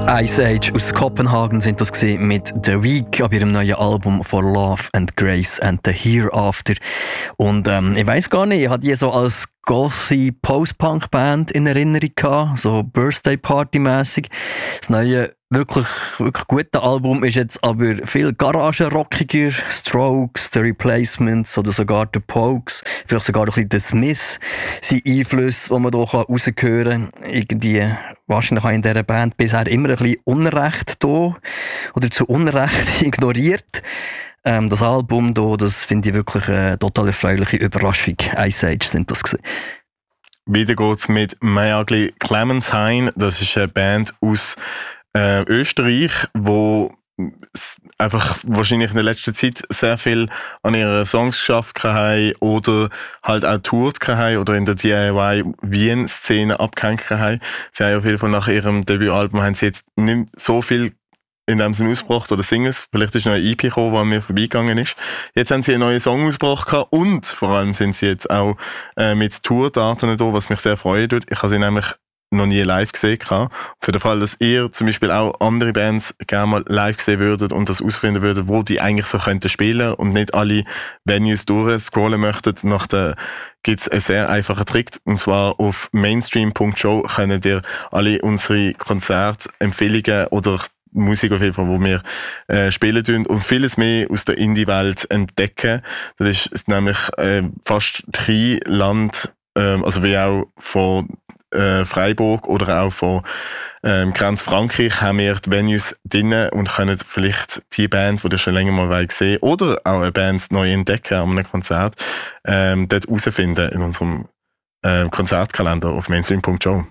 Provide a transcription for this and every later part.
Ice Age aus Kopenhagen sind das gesehen mit The Week ab ihrem neuen Album For Love and Grace and the Hereafter. Und ich weiss gar nicht, ich hatte die so als gothy Post-Punk-Band in Erinnerung gehabt, so Birthday-Party-mässig. Das neue, wirklich gute Album ist jetzt aber viel garagenrockiger. Strokes, The Replacements oder sogar The Pogues, vielleicht sogar ein bisschen The Smiths sind Einflüsse, die man hier raushören kann. Irgendwie wahrscheinlich auch in dieser Band bisher immer ein bisschen Unrecht da oder zu Unrecht ignoriert. Das Album hier, das finde ich wirklich eine total erfreuliche Überraschung. Ice Age sind das gewesen. Weiter geht's mit My Ugly Clementine. Das ist eine Band aus Österreich, wo einfach wahrscheinlich in der letzten Zeit sehr viel an ihren Songs geschafft haben oder halt auch tourt haben oder in der DIY-Wien-Szene abgehängt haben. Sie haben auf jeden Fall nach ihrem Debütalbum haben sie jetzt nicht so viel in dem Sinne ausgebracht oder Singles. Vielleicht ist noch ein EP gekommen, der mir vorbeigegangen ist. Jetzt haben sie einen neuen Song ausgebracht und vor allem sind sie jetzt auch mit Tourdaten da, was mich sehr freuen tut. Ich habe sie nämlich noch nie live gesehen. Für den Fall, dass ihr zum Beispiel auch andere Bands gerne mal live sehen würdet und das ausfinden würdet, wo die eigentlich so könnten spielen und nicht alle Venues durchscrollen möchtet, gibt es einen sehr einfachen Trick. Und zwar auf mainstream.show könnt ihr alle unsere Konzertempfehlungen oder Musik auf jeden Fall, wo wir spielen tun und vieles mehr aus der Indie-Welt entdecken. Das ist nämlich fast 3 Land, also wie auch von Freiburg oder auch von Grenz Frankreich haben wir die Venues drin und können vielleicht die Band, die ihr schon länger mal gesehen oder auch eine Band neu entdecken an einem Konzert, dort herausfinden in unserem Konzertkalender auf mainstream.show.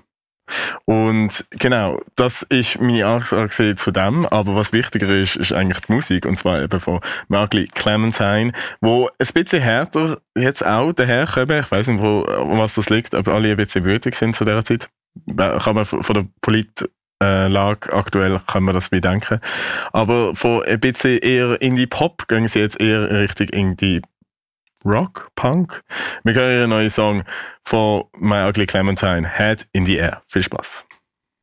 Und genau, das ist meine Ansage zu dem, aber was wichtiger ist eigentlich die Musik, und zwar eben von My Ugly Clementine, wo ein bisschen härter jetzt auch daherkommen, ich weiss nicht, was das liegt, aber alle ein bisschen wütig sind zu dieser Zeit. Kann man von der Politlage aktuell kann man das bedenken. Aber von ein bisschen eher Indie-Pop gehen sie jetzt eher Richtung Indie Rock, Punk. Wir hören einen neuen Song von My Ugly Clementine, Head in the Air. Viel Spaß.